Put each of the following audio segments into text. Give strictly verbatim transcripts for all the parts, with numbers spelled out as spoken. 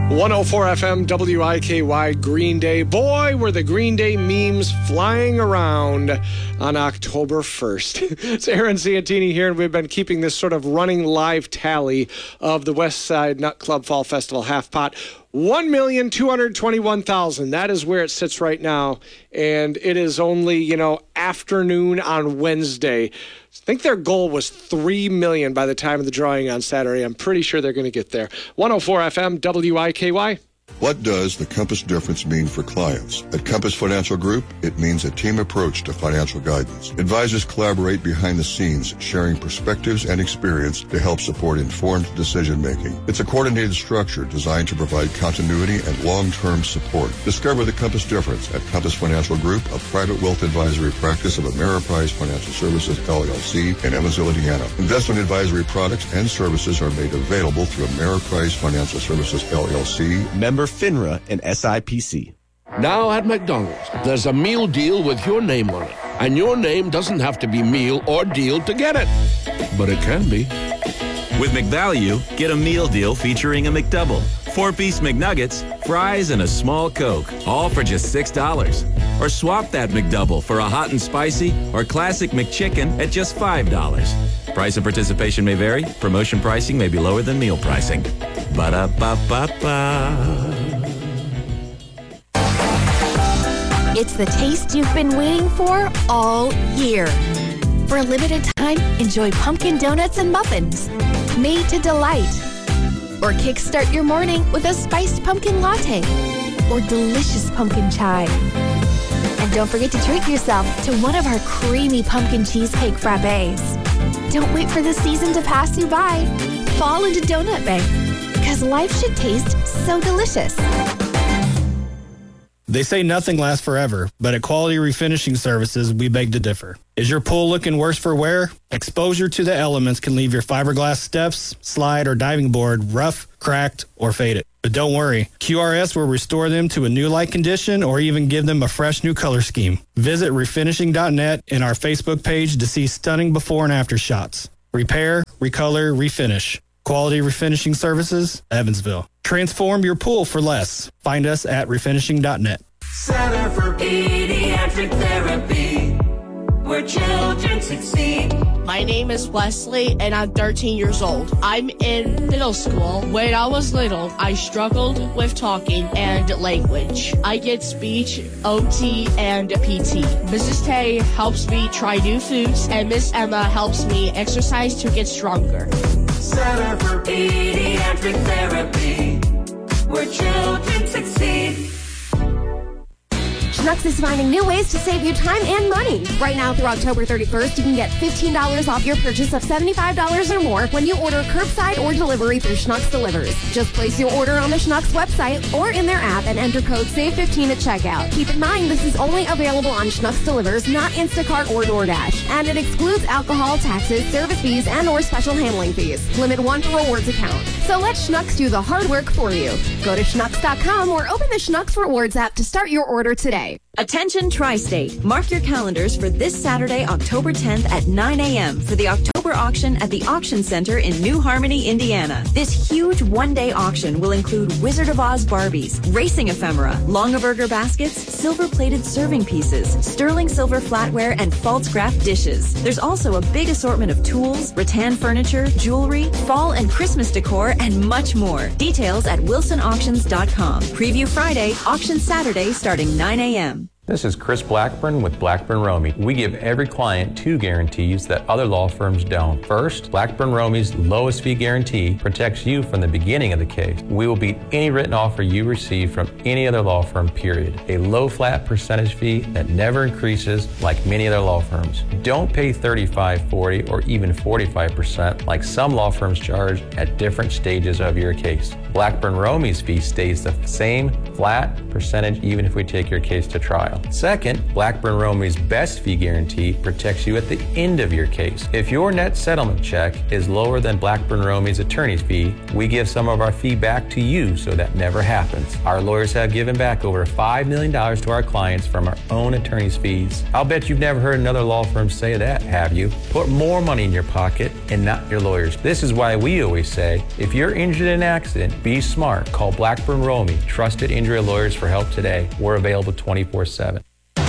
one oh four F M, W I K Y, Green Day. Boy, were the Green Day memes flying around on October first. It's Aaron Santini here, and we've been keeping this sort of running live tally of the West Side Nut Club Fall Festival half pot. one million two hundred twenty-one thousand. That is where it sits right now. And it is only, you know, afternoon on Wednesday. I think their goal was three million by the time of the drawing on Saturday. I'm pretty sure they're going to get there. one oh four F M, W I K Y. What does the Compass difference mean for clients? At Compass Financial Group, it means a team approach to financial guidance. Advisors collaborate behind the scenes, sharing perspectives and experience to help support informed decision-making. It's a coordinated structure designed to provide continuity and long-term support. Discover the Compass difference at Compass Financial Group, a private wealth advisory practice of Ameriprise Financial Services, L L C, in Evansville, Indiana. Investment advisory products and services are made available through Ameriprise Financial Services, L L C. Member FINRA and S I P C. Now at McDonald's, there's a meal deal with your name on it. And your name doesn't have to be meal or deal to get it. But it can be. With McValue, get a meal deal featuring a McDouble, four-piece McNuggets, fries, and a small Coke, all for just six dollars. Or swap that McDouble for a hot and spicy or classic McChicken at just five dollars. Price and participation may vary. Promotion pricing may be lower than meal pricing. Ba-da-ba-ba-ba. It's the taste you've been waiting for all year. For a limited time, enjoy pumpkin donuts and muffins, made to delight. Or kickstart your morning with a spiced pumpkin latte or delicious pumpkin chai. And don't forget to treat yourself to one of our creamy pumpkin cheesecake frappes. Don't wait for the season to pass you by. Fall into Donut Bay, because life should taste so delicious. They say nothing lasts forever, but at Quality Refinishing Services, we beg to differ. Is your pool looking worse for wear? Exposure to the elements can leave your fiberglass steps, slide, or diving board rough, cracked, or faded. But don't worry, Q R S will restore them to a new like condition or even give them a fresh new color scheme. Visit refinishing dot net and our Facebook page to see stunning before and after shots. Repair, recolor, refinish. Quality Refinishing Services, Evansville. Transform your pool for less. Find us at refinishing dot net. Center for Pediatric Therapy, where children succeed. My name is Wesley, and I'm thirteen years old. I'm in middle school. When I was little, I struggled with talking and language. I get speech, O T, and P T. Missus Tay helps me try new foods, and Miss Emma helps me exercise to get stronger. Center for Pediatric Therapy, where children succeed. Schnucks is finding new ways to save you time and money. Right now through October thirty-first, you can get fifteen dollars off your purchase of seventy-five dollars or more when you order curbside or delivery through Schnucks Delivers. Just place your order on the Schnucks website or in their app and enter code save fifteen at checkout. Keep in mind this is only available on Schnucks Delivers, not Instacart or DoorDash. And it excludes alcohol, taxes, service fees, and or special handling fees. Limit one per rewards account. So let Schnucks do the hard work for you. Go to schnucks dot com or open the Schnucks Rewards app to start your order today. Attention Tri-State. Mark your calendars for this Saturday, October tenth at nine a.m. for the October auction at the Auction Center in New Harmony, Indiana. This huge one-day auction will include Wizard of Oz Barbies, racing ephemera, Longaberger baskets, silver-plated serving pieces, sterling silver flatware, and false craft dishes. There's also a big assortment of tools, rattan furniture, jewelry, fall and Christmas decor, and much more. Details at wilson auctions dot com. Preview Friday, auction Saturday starting nine a.m. This is Chris Blackburn with Blackburn Romey. We give every client two guarantees that other law firms don't. First, Blackburn Romey's lowest fee guarantee protects you from the beginning of the case. We will beat any written offer you receive from any other law firm, period. A low flat percentage fee that never increases like many other law firms. Don't pay thirty-five, forty, or even forty-five percent like some law firms charge at different stages of your case. Blackburn Romey's fee stays the same flat percentage even if we take your case to trial. front. Second, Blackburn Romey's best fee guarantee protects you at the end of your case. If your net settlement check is lower than Blackburn Romey's attorney's fee, we give some of our fee back to you so that never happens. Our lawyers have given back over five million dollars to our clients from our own attorney's fees. I'll bet you've never heard another law firm say that, have you? Put more money in your pocket and not your lawyers. This is why we always say, if you're injured in an accident, be smart. Call Blackburn Romey, trusted injury lawyers, for help today. We're available twenty-four seven.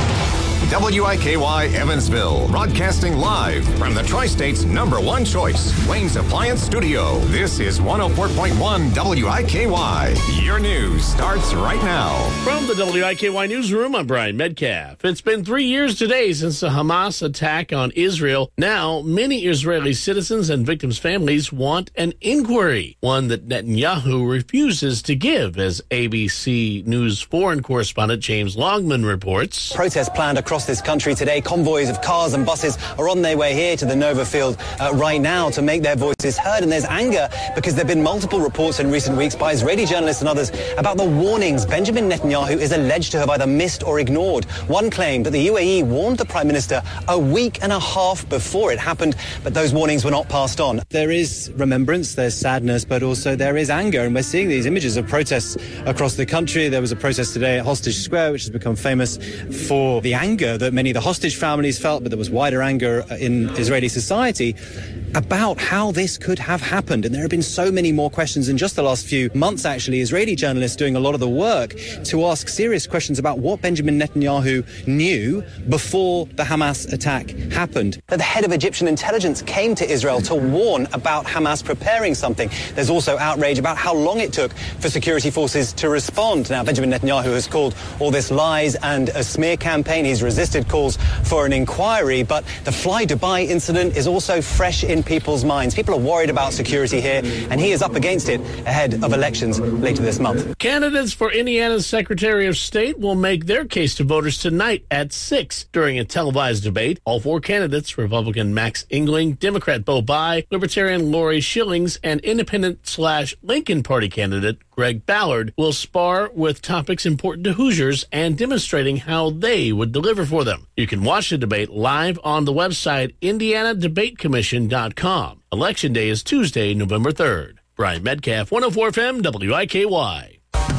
W I K Y Evansville, broadcasting live from the Tri-State's number one choice, Wayne's Appliance Studio. This is one oh four point one W I K Y. Your news starts right now. From the W I K Y Newsroom, I'm Brian Metcalf. It's been three years today since the Hamas attack on Israel. Now, many Israeli citizens and victims' families want an inquiry, one that Netanyahu refuses to give, as A B C News foreign correspondent James Longman reports. Protests planned across this country today. Convoys of cars and buses are on their way here to the Nova Field uh, right now to make their voices heard. And there's anger because there have been multiple reports in recent weeks by Israeli journalists and others about the warnings Benjamin Netanyahu is alleged to have either missed or ignored. One claimed that the U A E warned the Prime Minister a week and a half before it happened, but those warnings were not passed on. There is remembrance, there's sadness, but also there is anger. And we're seeing these images of protests across the country. There was a protest today at Hostage Square, which has become famous for the anger that many of the hostage families felt, but there was wider anger in Israeli society about how this could have happened. And there have been so many more questions in just the last few months, actually. Israeli journalists doing a lot of the work to ask serious questions about what Benjamin Netanyahu knew before the Hamas attack happened. The head of Egyptian intelligence came to Israel to warn about Hamas preparing something. There's also outrage about how long it took for security forces to respond. Now, Benjamin Netanyahu has called all this lies and a smear campaign. He's resisted calls for an inquiry, but the Fly Dubai incident is also fresh in people's minds. People are worried about security here, and he is up against it ahead of elections later this month. Candidates for Indiana's Secretary of State will make their case to voters tonight at six during a televised debate. All four candidates, Republican Max Engling, Democrat Bo Bai, Libertarian Lori Schillings, and Independent slash Lincoln Party candidate Greg Ballard, will spar with topics important to Hoosiers and demonstrating how they would deliver for them. You can watch the debate live on the website indiana debate commission dot com. Election day is Tuesday, November third. Brian Metcalf, one oh four F M, W I K Y. W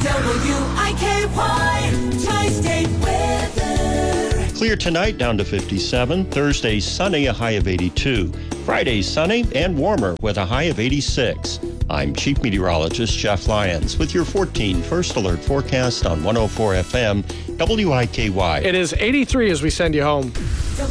I K Y, Tri-State weather. Clear tonight, down to fifty-seven. Thursday, sunny, a high of eighty-two. Friday, sunny and warmer with a high of eighty-six. I'm Chief Meteorologist Jeff Lyons with your fourteen First Alert forecast on one oh four F M, W I K Y. It is eighty-three as we send you home.